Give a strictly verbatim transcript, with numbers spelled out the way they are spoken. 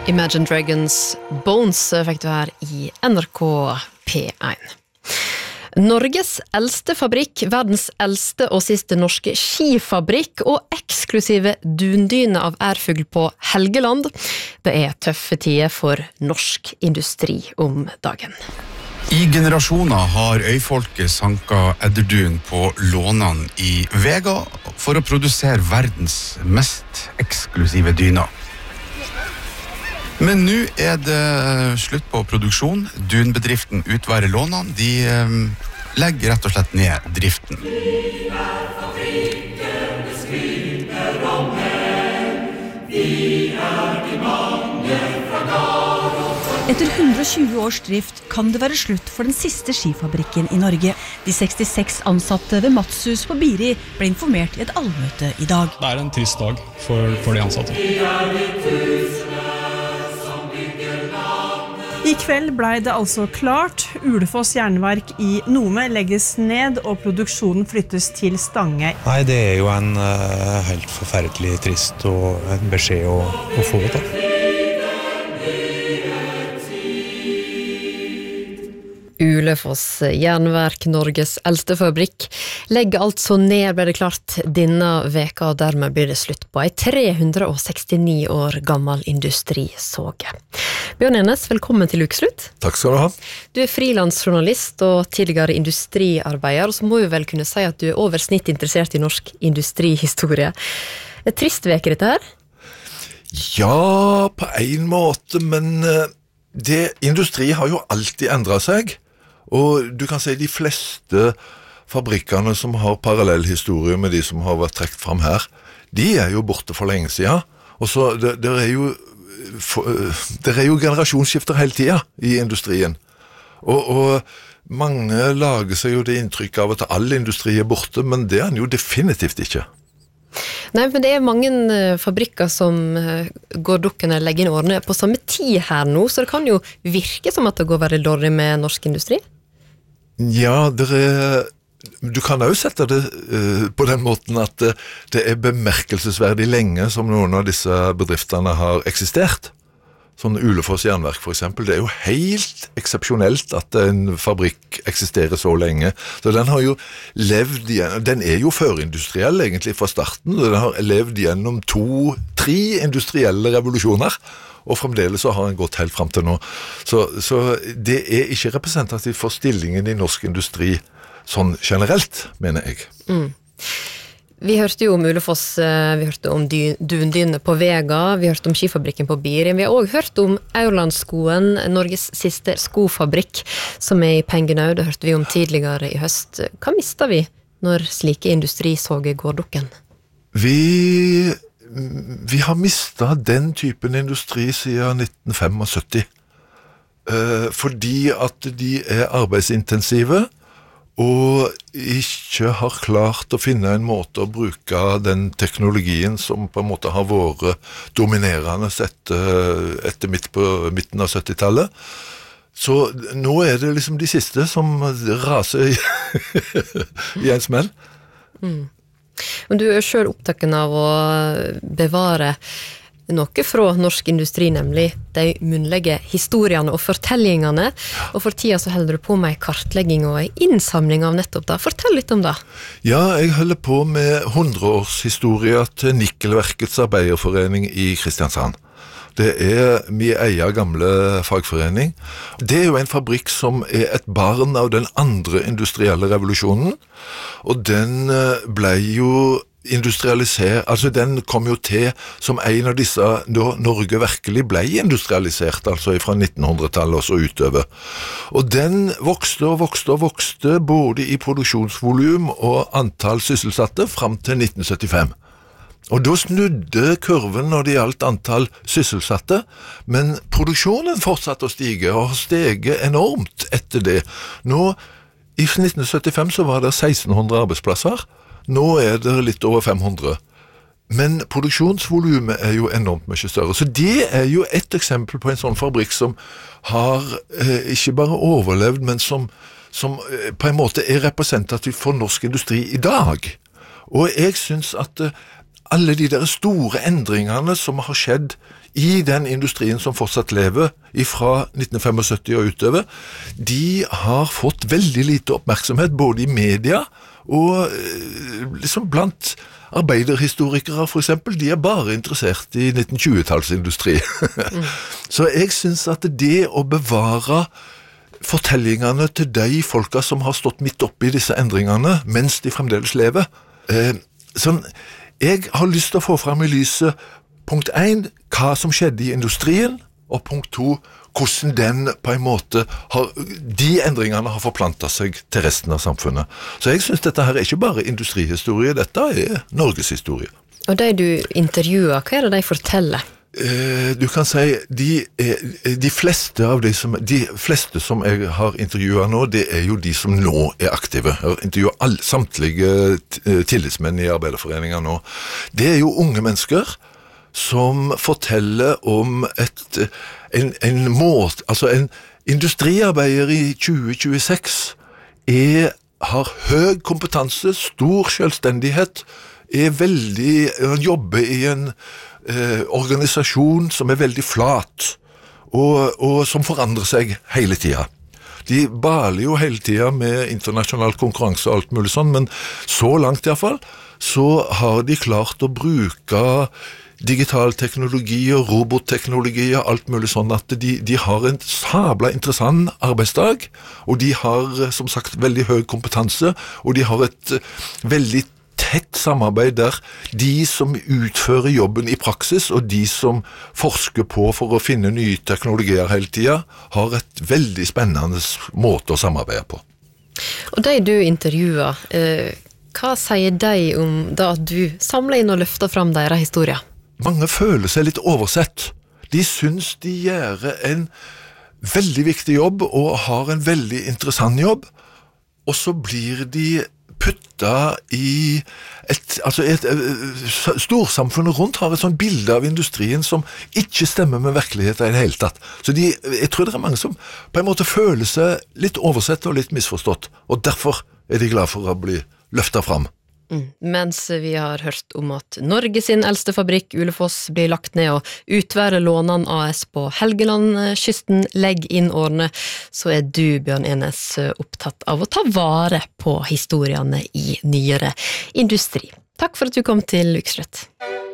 Imagine Dragons Bones fikk du her i N R K P one. Norges eldste fabrikk, verdens eldste og siste norske skifabrikk og eksklusive dundyne av ærfugl på Helgeland. Det er tøffe tider for norsk industri om dagen. I generasjoner har øyfolket sanka edderdun på lånene i Vega for å produsere verdens mest eksklusive dyner. Men nå er det slutt på produksjon. Dunbedriften Utvære Lånene, de eh, legger rett og slett ned driften. Vi er fabrikken, det skriver om her. Vi er de mange fra Garo. Etter hundre og tjue års drift kan det være slutt for den siste skifabrikken i Norge. De sekstiseks ansatte ved Matshus på Biri ble informert i et allmøte i dag. Det er en trist dag for, for de ansatte. I kveld ble det altså klart. Ulefoss jernverk i Nome legges ned og produksjonen flyttes til Stange. Nei, det er jo en uh, helt forferdelig trist og en beskjed å, å få da. Ulefoss jernverk, Norges eldste fabrikk, legger altså ned, ble det klart denne veka, og dermed blir det slutt på en tre hundre sekstini år gammel industrisåge. Bjørn Enes, velkommen til Ukeslutt. Takk skal du ha. Du er frilansjournalist og tidligere industriarbeider, og så må vi vel kunne si at du er over snitt interessert i norsk industrihistorie. Det er trist veke dette her? Ja, på en måte, men det, industri har jo alltid endret seg. Og du kan si de fleste fabrikkene som har parallell historie med de som har vært trekt fram her, de er jo borte for lenge siden. Og så det, det er jo for, det er jo generasjonsskifter hele tiden i industrien. Og, og mange lager seg jo det inntrykk av at all industri er borte, men det er den jo definitivt ikke. Nei, men det er mange fabrikker som går dukken eller legger inn årene på samme tid her nå, så det kan jo virke som at det går veldig dårlig med norsk industri. Ja, det er, du kan jo sette det uh, på den måten at uh, det er bemerkelsesverdig lenge som noen av disse bedriftene har eksistert. Sånn Ulefoss jernverk for eksempel, det er jo helt eksepsjonelt at en fabrikk eksisterer så lenge. Så den har jo levd igjen, den er jo førindustriell egentlig fra starten, den har levd gjennom to, tre industrielle revolusjoner, og fremdeles så har den gått helt frem til nå. Så, så det er ikke representativt for stillingen i norsk industri sånn generelt, mener jeg. Mm. Vi hørte jo om Ulefoss, vi hørte om dundynene på Vega, vi hørte om skifabrikken på Biri, vi har også hørt om Aurlandskoen, Norges siste skofabrikk, som er i pengenød, det hørte vi om tidligere i høst. Hva mister vi når slike industrisåger går dukken? Vi, vi har mistet den typen industri siden nitten syttifem, eh, fordi at de er arbeidsintensive, og ikke har klart å finne en måte å bruke den teknologien som på en måte har vært dominerende etter, etter midt på midten av syttitallet. Så nå er det liksom de siste som raser i, i en smell. Mm. Men du er selv opptatt av å bevare noe fra norsk industri, nemlig de munnlige historiene og fortellingene, og for tida så holder du på med en kartlegging og en innsamling av nettopp det. Fortell litt om det. Ja, jeg holder på med hundreårshistorie til Nikkelverkets arbeiderforening i Kristiansand. Det er min egen gamle fagforening. Det er jo en fabrikk som er et barn av den andre industrielle revolusjonen, og den ble jo industrialisert, altså den kom jo til som en av disse da Norge virkelig ble industrialisert, altså fra nittenhundretallet og så utover. Og den vokste og vokste og vokste både i produksjonsvolum og antall sysselsatte frem til nitten syttifem. Og da snudde kurven når det gjaldt antall sysselsatte, men produksjonen fortsatte å stige og har steget enormt etter det. Nå, i nitten syttifem så var det seksten hundre arbeidsplasser, nå er det litt over fem hundre. Men produksjonsvolumet er jo enormt mye større. Så det er jo et eksempel på en sånn fabrikk som har eh, ikke bare overlevd, men som, som eh, på en måte er representativ for norsk industri i dag. Og jeg synes at eh, alle de der store endringene som har skjedd i den industrien som fortsatt lever fra nitten syttifem og utover, de har fått veldig lite oppmerksomhet både i media og liksom blant arbeiderhistorikere for eksempel. De er bare interessert i nitten tjue-tallsindustri. Mm. Så jeg synes at det å bevare fortellingene til de folka som har stått midt oppe i disse endringene mens de fremdeles lever, eh, sånn, jeg har lyst til å få frem i lyset punkt én, hva som skjedde i industrien, og punkt to, hvordan den på en måte har, de endringene har forplantet seg til resten av samfunnet. Så jeg synes dette her er ikke bare industrihistorie, dette er Norges historie. Og de du intervjuer, hva er det de forteller? Eh, du kan si, de, er, de fleste av de som, de fleste som jeg har intervjuet nå, det er jo de som nå er aktive. Jeg har intervjuet all, samtlige tillitsmenn i arbeiderforeninger nå. Det er jo unge mennesker, som forteller om et, en, en måte, altså en industriarbeider i tjue tjueseks er, har høy kompetanse, stor selvstendighet, er veldig, han jobber i en eh, organisasjon som er veldig flat, og, og som forandrer seg hele tiden. De baler jo hele tiden med internasjonal konkurranse og alt mulig sånn, men så langt i hvert fall, så har de klart å bruke digital teknologi og robotteknologi og alt mulig sånn at de, de har en sabla interessant arbeidsdag, og de har som sagt veldig høy kompetanse, og de har et veldig tett samarbeid der de som utfører jobben i praksis og de som forsker på for å finne nye teknologier hele tiden, har et veldig spennende måte å samarbeide på. Og de du intervjuer, eh, hva sier de om da at du samler inn og løfter fram deres historier? Mange føler seg litt oversett. De synes de gjør en veldig viktig jobb og har en veldig interessant jobb, og så blir de putta i et, altså et, et storsamfunnet rundt har et sånt bilde av industrien som ikke stemmer med virkeligheten i det hele tatt. Så de, jeg tror det er mange som på en måte føler seg litt oversett og litt misforstått, og derfor er de glad for å bli løftet fram. Mm. Mens vi har hørt om at Norge sin eldste fabrikk, Ulefoss, blir lagt ned, og Utvære Lånan A S på Helgelandskysten legger inn årene, så er du, Bjørn Enes, opptatt av å ta vare på historiene i nyere industri. Takk for at du kom til Ukeslutt.